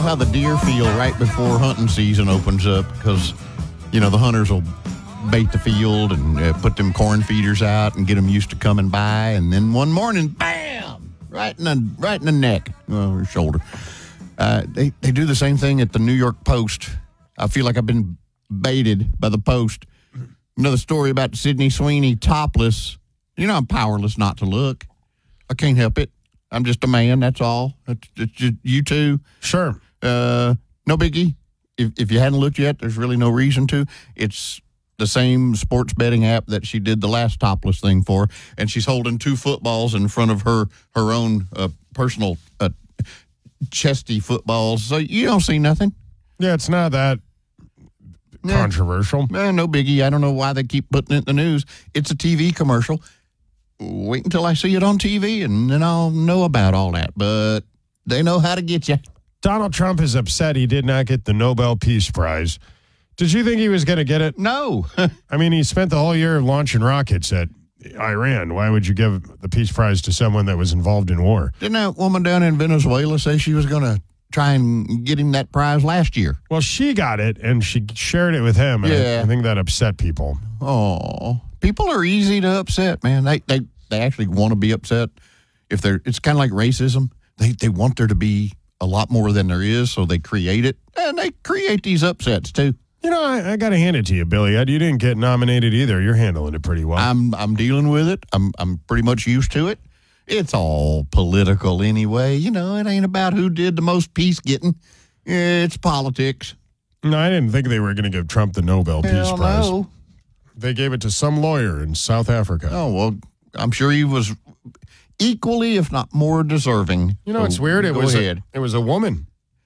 know how the deer feel right before hunting season opens up because, the hunters will bait the field and put them corn feeders out and get them used to coming by. And then one morning, bam, right in the neck or shoulder. They do the same thing at the New York Post. I feel like I've been baited by the Post. Another story about Sydney Sweeney topless. I'm powerless not to look. I can't help it. I'm just a man, that's all. It's just you two. Sure. No biggie. If you hadn't looked yet, there's really no reason to. It's the same sports betting app that she did the last topless thing for, and she's holding 2 footballs in front of her own personal chesty footballs. So you don't see nothing. Yeah, it's not that controversial. No biggie. I don't know why they keep putting it in the news. It's a TV commercial. Wait until I see it on TV, and then I'll know about all that. But they know how to get you. Donald Trump is upset he did not get the Nobel Peace Prize. Did you think he was going to get it? No. I mean, he spent the whole year launching rockets at Iran. Why would you give the Peace Prize to someone that was involved in war? Didn't that woman down in Venezuela say she was going to try and get him that prize last year? Well, she got it, and she shared it with him. And Yeah. I think that upset people. Oh, people are easy to upset, man. They actually want to be upset. It's kind of like racism. They want there to be a lot more than there is, so they create it, and they create these upsets too. I got to hand it to you, Billy. You didn't get nominated either. You're handling it pretty well. I'm dealing with it. I'm pretty much used to it. It's all political anyway. It ain't about who did the most peace getting. It's politics. No, I didn't think they were going to give Trump the Nobel Peace Prize. No. They gave it to some lawyer in South Africa. Oh, well, I'm sure he was equally, if not more, deserving. It's weird. It Go was ahead. It was a woman.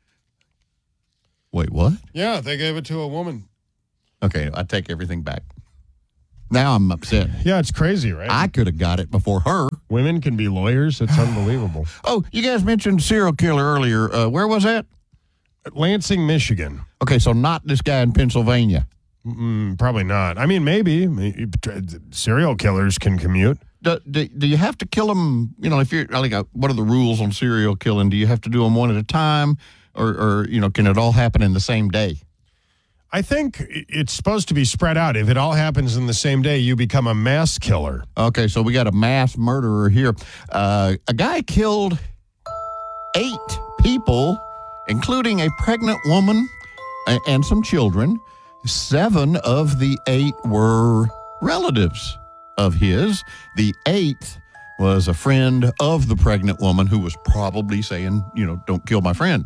Wait, what? Yeah, they gave it to a woman. Okay, I take everything back. Now I'm upset. Yeah, it's crazy, right? I could have got it before her. Women can be lawyers. It's unbelievable. Oh, you guys mentioned serial killer earlier. Where was that? Lansing, Michigan. Okay, so not this guy in Pennsylvania. Probably not. I mean, maybe. Serial killers can commute. Do you have to kill them? If you're like, what are the rules on serial killing? Do you have to do them one at a time, or can it all happen in the same day? I think it's supposed to be spread out. If it all happens in the same day, you become a mass killer. Okay, so we got a mass murderer here. A guy killed 8 people, including a pregnant woman and some children. 7 of the 8 were relatives of his. The 8th was a friend of the pregnant woman who was probably saying, don't kill my friend.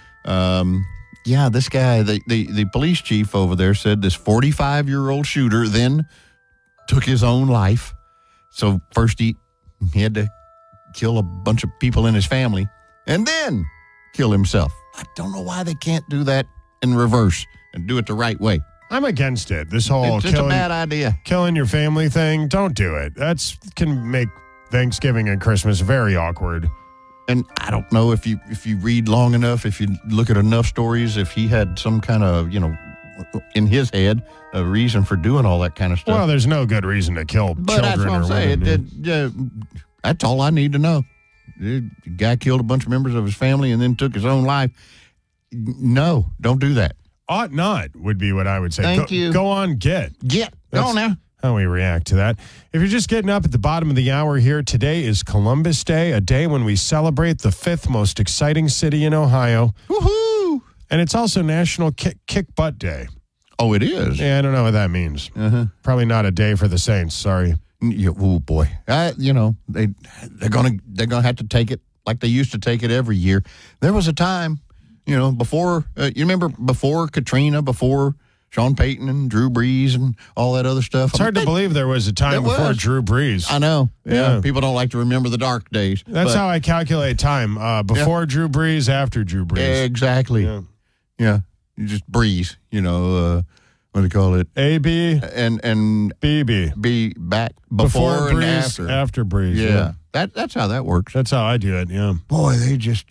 Yeah, this guy, the police chief over there said this 45-year-old shooter then took his own life. So first he had to kill a bunch of people in his family and then kill himself. I don't know why they can't do that in reverse and do it the right way. I'm against it. This whole It's just a bad idea. Killing your family thing, don't do it. Can make Thanksgiving and Christmas very awkward. And I don't know if you read long enough, if you look at enough stories, if he had some kind of, in his head, a reason for doing all that kind of stuff. Well, there's no good reason to kill but children that's what I'm or saying. women. That's all I need to know. The guy killed a bunch of members of his family and then took his own life. No, don't do that. Ought not would be what I would say. Thank you. Go on, Go on now. How we react to that. If you're just getting up at the bottom of the hour here, today is Columbus Day, a day when we celebrate the 5th most exciting city in Ohio. Woohoo! And it's also National Kick Butt Day. Oh, it is? Yeah, I don't know what that means. Uh-huh. Probably not a day for the Saints. Sorry. Oh boy, they're gonna have to take it like they used to take it every year. There was a time, before you remember before Katrina, before Sean Payton and Drew Brees and all that other stuff. It's hard to believe there was a time before Drew Brees. I know. Yeah, people don't like to remember the dark days. That's how I calculate time. Before Drew Brees, after Drew Brees. Exactly. Yeah. You just Brees. What do you call it? AB and BB. Be back before and Brees, after Brees. Yeah. That's how that works. That's how I do it. Yeah. Boy, they just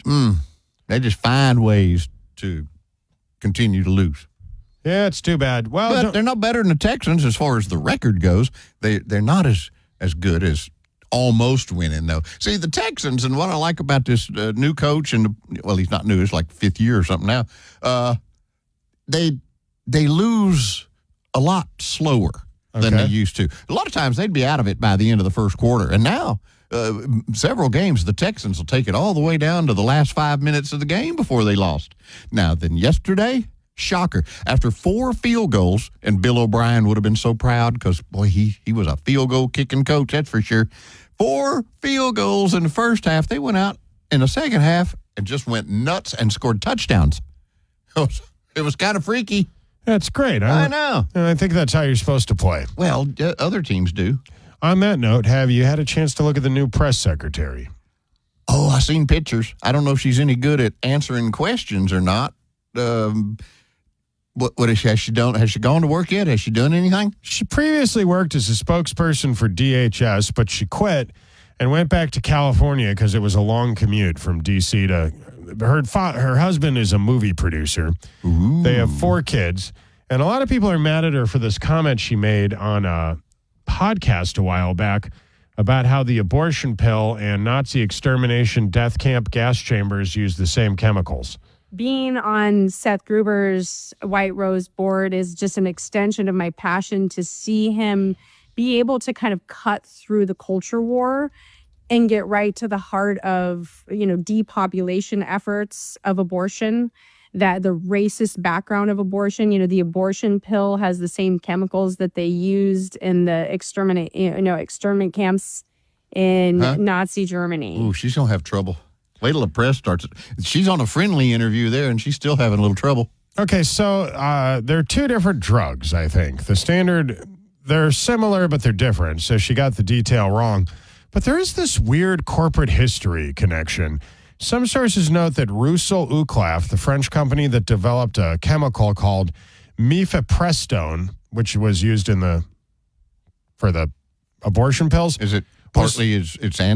find ways to continue to lose. Yeah, it's too bad. Well, but they're no better than the Texans as far as the record goes. They're not as good as almost winning, though. See, the Texans, and what I like about this new coach, and well, he's not new; it's like fifth year or something now. They lose a lot slower than they used to. A lot of times they'd be out of it by the end of the first quarter, and now several games the Texans will take it all the way down to the last 5 minutes of the game before they lost. Now, then yesterday. Shocker. After 4 field goals, and Bill O'Brien would have been so proud because, boy, he was a field goal kicking coach, that's for sure. 4 field goals in the first half. They went out in the second half and just went nuts and scored touchdowns. It was kind of freaky. That's great. I know. And I think that's how you're supposed to play. Well, other teams do. On that note, have you had a chance to look at the new press secretary? Oh, I seen pictures. I don't know if she's any good at answering questions or not. What is she? Has she done? Has she gone to work yet? Has she done anything? She previously worked as a spokesperson for DHS, but she quit and went back to California because it was a long commute from D.C. to her husband is a movie producer. Ooh. They have 4 kids, and a lot of people are mad at her for this comment she made on a podcast a while back about how the abortion pill and Nazi extermination death camp gas chambers use the same chemicals. Being on Seth Gruber's White Rose board is just an extension of my passion to see him be able to kind of cut through the culture war and get right to the heart of, depopulation efforts of abortion, that the racist background of abortion, the abortion pill has the same chemicals that they used in the exterminate camps in Nazi Germany. Ooh, she's going to have trouble. Wait till the press starts. She's on a friendly interview there, and she's still having a little trouble. Okay, so there are 2 different drugs, I think. The standard, they're similar, but they're different. So she got the detail wrong. But there is this weird corporate history connection. Some sources note that Roussel Uclaf, the French company that developed a chemical called mifepristone, which was used for the abortion pills. Is it partly it's